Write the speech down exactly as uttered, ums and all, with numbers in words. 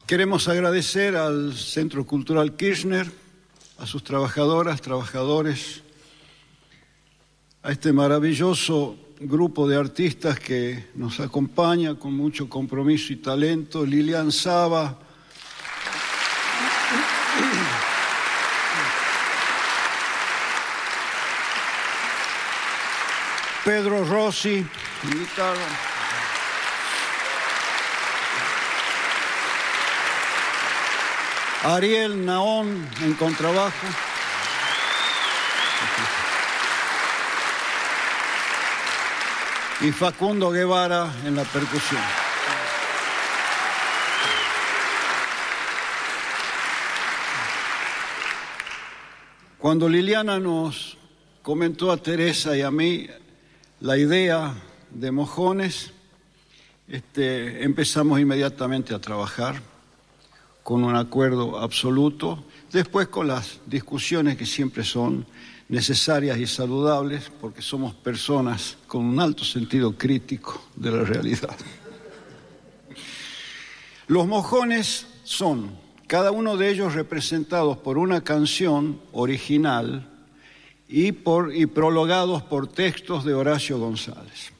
Queremos agradecer al Centro Cultural Kirchner, a sus trabajadoras, trabajadores, a este maravilloso grupo de artistas que nos acompaña con mucho compromiso y talento, Lilian Saba, Pedro Rossi, en guitarra, Ariel Naón en contrabajo, y Facundo Guevara en la percusión. Cuando Liliana nos comentó a Teresa y a mí la idea de Mojones, este, empezamos inmediatamente a trabajar con un acuerdo absoluto, después con las discusiones que siempre son necesarias y saludables, porque somos personas con un alto sentido crítico de la realidad. Los mojones son, cada uno de ellos representados por una canción original y, por, y prologados por textos de Horacio González.